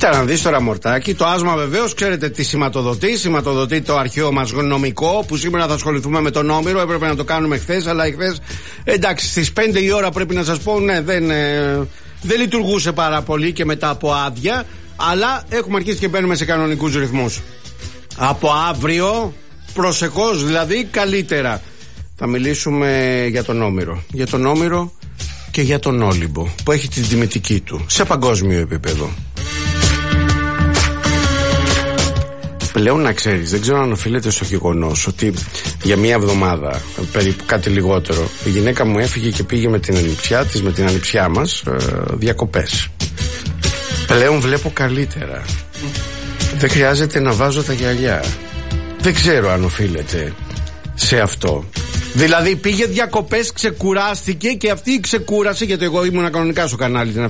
Κοίτα να δεις τώρα, Μορτάκη. Το άσμα βεβαίως ξέρετε τι σηματοδοτεί. Σηματοδοτεί το αρχαίο μας γνωμικό, που σήμερα θα ασχοληθούμε με τον Όμηρο. Έπρεπε να το κάνουμε χθες, αλλά χθες, εντάξει, στις 5 η ώρα πρέπει να σας πω, ναι, δεν λειτουργούσε πάρα πολύ και μετά από άδεια. Αλλά έχουμε αρχίσει και μπαίνουμε σε κανονικούς ρυθμούς. Από αύριο, προσεχώς δηλαδή, καλύτερα. Θα μιλήσουμε για τον Όμηρο. Για τον Όμηρο και για τον Όλυμπο, που έχει την τιμητική του σε παγκόσμιο επίπεδο. Πλέον να ξέρεις, δεν ξέρω αν οφείλεται στο γεγονός ότι για μία εβδομάδα, περίπου κάτι λιγότερο, η γυναίκα μου έφυγε και πήγε με την ανιψιά της, με την ανιψιά μας, διακοπές. Πλέον βλέπω καλύτερα. Δεν χρειάζεται να βάζω τα γυαλιά. Δεν ξέρω αν οφείλεται σε αυτό. Δηλαδή πήγε διακοπές, ξεκουράστηκε και αυτή η ξεκούραση, γιατί εγώ ήμουν κανονικά στο κανάλι την